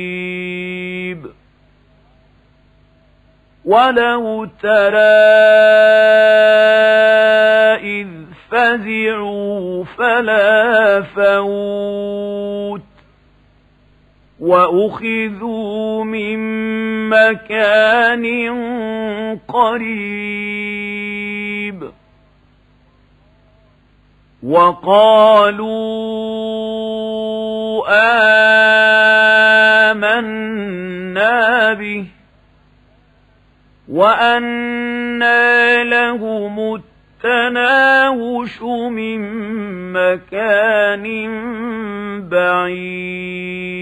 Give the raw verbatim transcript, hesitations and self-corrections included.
ولو ترى إذ فزعوا فلا فوت وأخذوا من مكان قريب وقالوا آمنا به وأنى لهم التناوش من مكان بعيد